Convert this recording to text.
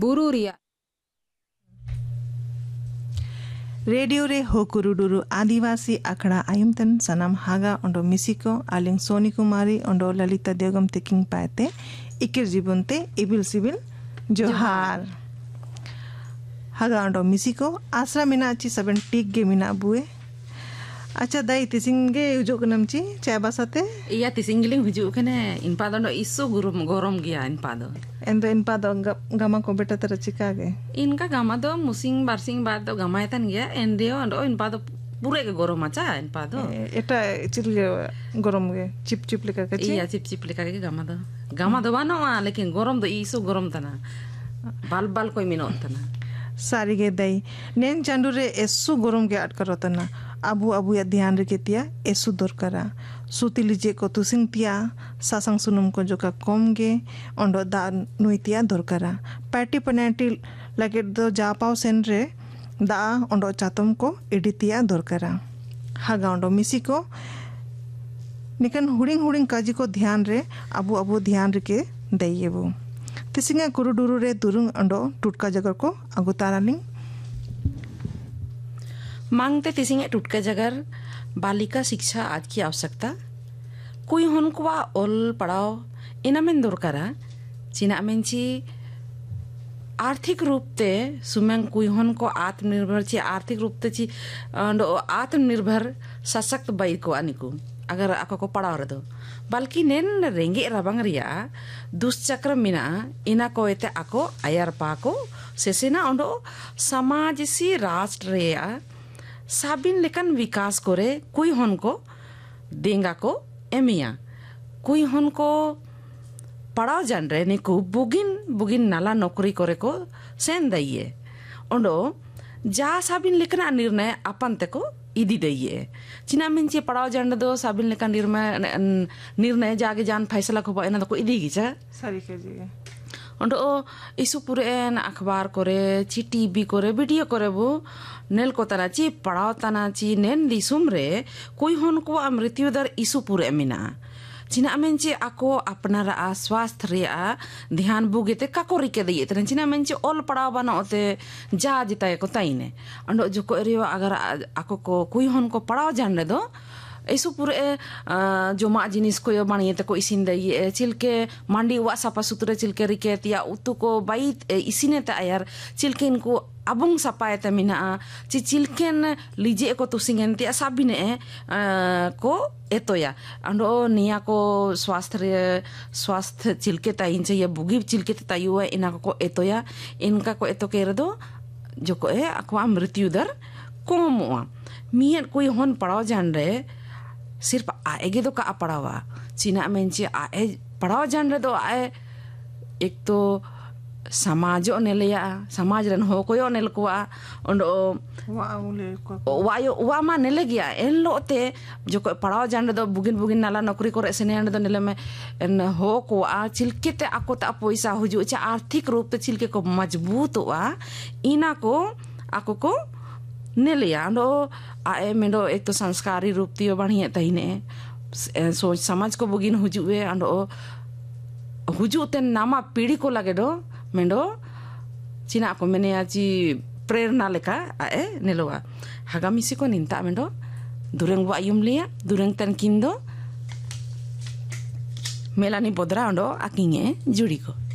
बुरु रिया radio रे होकुरुडुरु आदिवासी अखड़ा आयुमतन सनम हागा Ondo मिसिको आलिंग Soni Kumari Ondo Lalita Devgam तेकिंग पाते इकिर जीवनते evil CIBIL जोहार हागा ओंडो मिसिको आसरा मिना ची सबन टिक गे मिना बुए अच्छा दाई तिसिंगे उजो कनम ची चाय बासाते iya tisinggiling hujuk kene inpado no isu gorom gya inpado एंदो इनपादो गमा को बेटा तरह चिकागे inka gama do musing barsing bad do gama etan gya endio ando inpado pure ke gorom acha inpado एटा चिलगे गरम गे चिप चिप लेका कची iya chip chip leka ke gama do bano lekin gorom do isu gorom tana bal bal koy minot tana सारी गे दाई नेन चांडू रे एसु गरम गे अटकर रतना अबू अबू या ध्यान रखे तिया एसु दरकारा सुतिली जे को तुसिंग तिया सासंग सुनुम को जो का कम गे ओंडो दा नुई तिया दरकारा पैटी पनेटी लगे दो जा पाओ सेन रे दा ओंडो चातम को इडी तिया दरकारा हागा ओंडो मिसी को निकन हुडिंग हुडिंग काजी को ध्यान रे अबू अबू ध्यान रखे दइएबो तिसिंगा कुरुडुरु रे दुरुंग अंडो टुटका जगर को अगुतारालिंग मांगते तिसिंगे टुटका जगर बालिका शिक्षा आज की आवश्यकता कोई हनकुआ ओल पढ़ाओ इनामें दरकारा चिना मेंची आर्थिक रूप ते सुमेंग कोई हन को आत्मनिर्भर ची आर्थिक रूप ते ची आत्मनिर्भर सशक्त बाई को आनिको अगर ako को पढ़ाओ रदो बल्कि नेन रेंगे रबंग रिया दुष्चक्र मिना इना को एते ako ayar पाको सेसेना ओंडो समाज सी राष्ट्र रिया साबिन लेकन विकास करे कोई हन को देंगा को एमिया कोई हन को पढ़ाओ जान रे निको बुगिन नाला नौकरी करे को सेन दइए ओंडो जा साबिन लेकन निर्णय अपन ते को इदी दइए चिना मेंचे पढ़ाओ जान दो साबिन लेकन निर्णय जागे जान फैसला को एना को इदी गिचा सारी के जी ओंडो इस पूरे अखबार करे ची टीवी करे वीडियो करे वो नेल को तना ची पढ़ाओ तना ची नेन दिसुम रे कोई हन को मृत्यु दर इस पूरे मिना चिना मेंचे ako अपना स्वास्थ्य रे ध्यान बुगेते काको रिके दइए तन चिना मेंचे ओल पढ़ाओ बना ओते जा जिताए को ताइने अंडो जो को रियो अगर ako को कोई हन को पढ़ाओ जान दो ऐसो पूरे जोमा जिनिस को यो बानिए ते को इसिन दइए चिलके मांडी वा सापा सुतरे चिलके रिके तिया उतु को बाई इसिने ते आयर चिलके इनको abung sapai te mina चिलकेन लीजे को तुसिंगेन तिया साबिने को एतो या अंडो निया को स्वास्थ्य चिलके ताइन चाहिए बुगी चिलके तायु है इना को एतो या इनका को एतो के रदो जो को है अकवा मृत्यु दर कम हुआ मियन कोई होन पढ़ाओ जान रे सिर्फ आएगे तो का पढ़ावा चिना मेंचे आए पढ़ाओ जान रे तो आए एक तो समाजो नेलया समाज रन हो कोयो नेल कोआ ओंडो वायो वामा नेले गया एन लोते जो को पढ़ाओ जान दो बुगिन नाला नौकरी करे सेने दो नेले में एन हो कोआ चिलके ते ako ता पैसा हुजु चा आर्थिक रूप ते चिलके को मजबूत हुआ इना को ako को नेलिया ओंडो आए मेंडो एक तो संस्कारी रूप तियो बढ़िया तहिने सोच समाज को बुगिन हुजुए ओंडो हुजु ते नामा पीढ़ी को लगे दो मेंडो चिना को मेने आजी प्रेरणा लेका आए नेलोआ हागामिसी को निंता मेंडो दुरेंग वा युमलिया दुरेंग तन किंदो मेलानी बोदरा ओंडो आकिंगे जुड़ी को